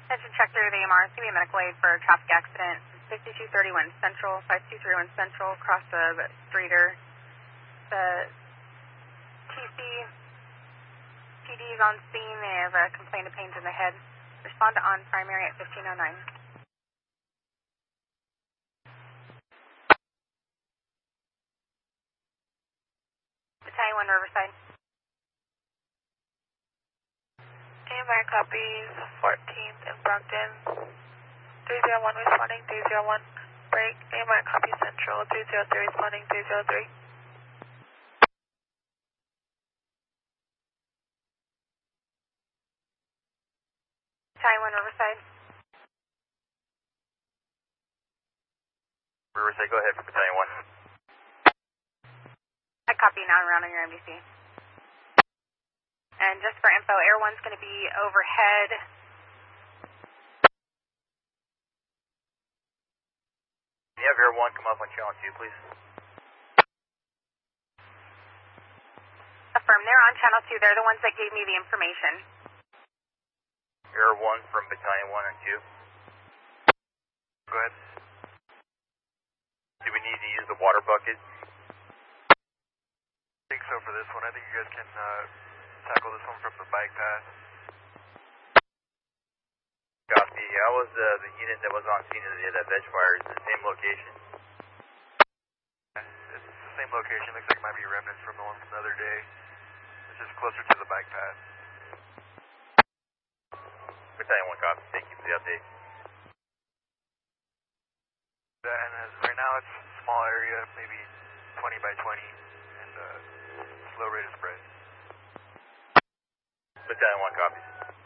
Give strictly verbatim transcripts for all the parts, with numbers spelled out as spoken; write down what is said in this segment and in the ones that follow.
Attention check through the A M R. It's going to be a medical aid for a traffic accident. fifty-two thirty-one Central, five two three one Central, across the streeter. The T C P D is on scene. They have a complaint of pains in the head. Respond to on primary at fifteen oh nine. Battalion one Riverside. A M R copies fourteenth in Brockton. three zero one responding, three zero one. Break. A M R copy Central, three zero three responding, three zero three. Battalion one Riverside. Riverside, go ahead for Battalion one. I copy now around on your M D C. And just for info, Air one's going to be overhead. Can you have Air one come up on channel two, please? Affirm, they're on channel two. They're the ones that gave me the information. Air one from Battalion one and two. Go ahead. Do we need to use the water bucket? I think so for this one. I think you guys can uh, tackle this one from the bike path. Copy. How was uh, the unit that was on scene of the, that veg fire? Is it the same location? It's the same location. Looks like it might be remnants from the one from the other day. It's just closer to the bike path. Battalion one copy. Thank you for the update. And as right now it's a small area, maybe twenty by twenty, and uh, slow rate of spread. Battalion one copy.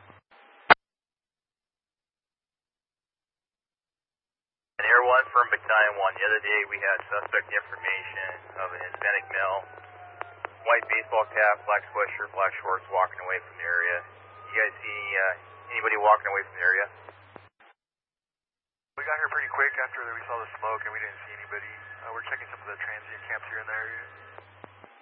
And Air one from Battalion one. The other day we had suspect information of an Hispanic male, white baseball cap, black sweatshirt, black shorts, walking away from the area. You guys see uh, anybody walking away from the area? We got here pretty quick after we saw the smoke and we didn't see anybody. Uh, we're checking some of the transient camps here in the area.